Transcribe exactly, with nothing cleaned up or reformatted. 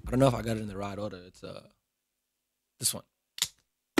I don't know if I got it in the right order. It's uh this one.